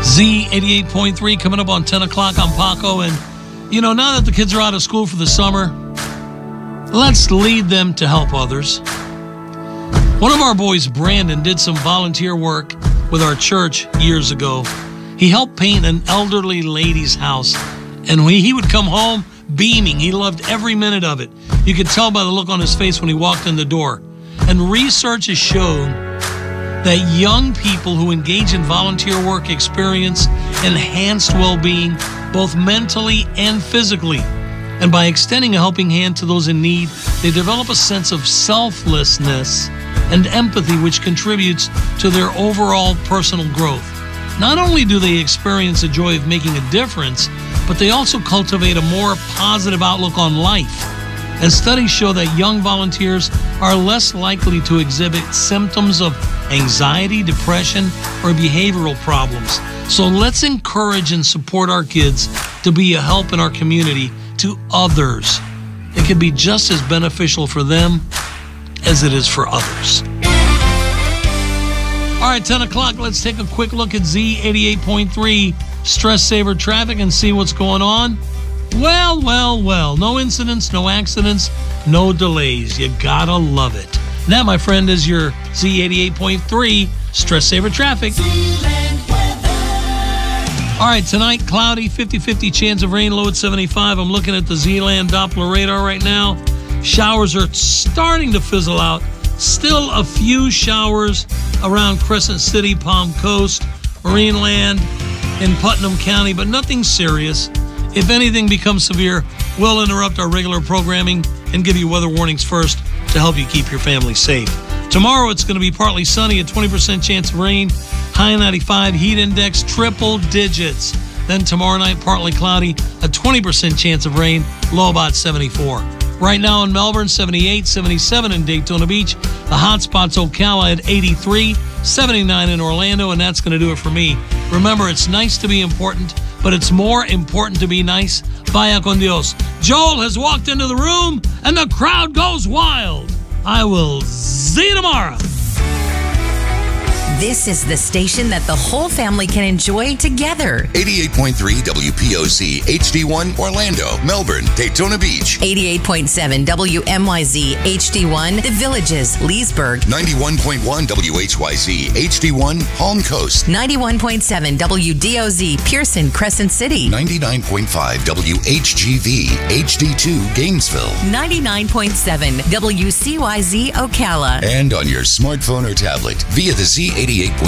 Z88.3 coming up on 10 o'clock on Paco. And, you know, now that the kids are out of school for the summer, let's lead them to help others. One of our boys, Brandon, did some volunteer work with our church years ago. He helped paint an elderly lady's house, and he would come home beaming. He loved every minute of it. You could tell by the look on his face when he walked in the door. And research has shown that young people who engage in volunteer work experience enhanced well-being, both mentally and physically. And by extending a helping hand to those in need, they develop a sense of selflessness and empathy, which contributes to their overall personal growth. Not only do they experience the joy of making a difference, but they also cultivate a more positive outlook on life. And studies show that young volunteers are less likely to exhibit symptoms of anxiety, depression, or behavioral problems. So let's encourage and support our kids to be a help in our community to others. It can be just as beneficial for them as it is for others. All right, 10 o'clock, let's take a quick look at Z88.3 Stress Saver Traffic and see what's going on. Well. No incidents, no accidents, no delays. You gotta love it. That, my friend, is your Z88.3 Stress Saver Traffic. All right, tonight, cloudy, 50-50 chance of rain, low at 75. I'm looking at the Z-Land Doppler radar right now. Showers are starting to fizzle out. Still a few showers around Crescent City, Palm Coast, Marineland, in Putnam County, but nothing serious. If anything becomes severe, we'll interrupt our regular programming and give you weather warnings first to help you keep your family safe. Tomorrow, it's going to be partly sunny, a 20% chance of rain, high 95, heat index triple digits. Then tomorrow night, partly cloudy, a 20% chance of rain, low about 74. Right now in Melbourne, 78, 77 in Daytona Beach. The hot spots, Ocala at 83, 79 in Orlando, and that's going to do it for me. Remember, it's nice to be important, but it's more important to be nice. Vaya con Dios. Joel has walked into the room, and the crowd goes wild. I will see you tomorrow. This is the station that the whole family can enjoy together. 88.3 WPOC HD1 Orlando, Melbourne, Daytona Beach. 88.7 WMYZ HD1 The Villages, Leesburg. 91.1 WHYZ HD1 Palm Coast. 91.7 WDOZ Pearson, Crescent City. 99.5 WHGV HD2 Gainesville. 99.7 WCYZ Ocala. And on your smartphone or tablet via the Z88.3